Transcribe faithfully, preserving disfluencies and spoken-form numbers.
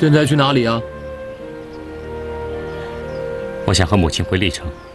现在去哪里啊？ 我想和母亲回历城。